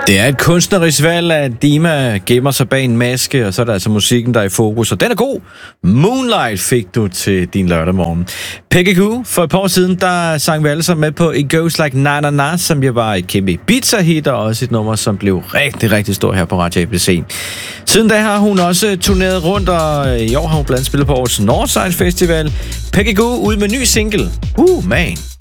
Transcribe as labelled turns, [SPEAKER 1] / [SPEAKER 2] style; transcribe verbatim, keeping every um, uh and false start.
[SPEAKER 1] Det er et kunstnerisk valg, at Dima gemmer sig bag en maske, og så er der altså musikken, der er i fokus, og den er god. Moonlight fik du til din lørdag morgen. Peggy Gou, for et par år siden, der sang vi alle sammen med på It Goes Like Na Na Na, som jo var et kæmpe Ibiza-hit, og også et nummer, som blev rigtig, rigtig stor her på Radio A B C. Siden da har hun også turneret rundt, og i år har hun blandt andet spillet på årets Northside Festival. Peggy Gou ud med ny single. Uh, man.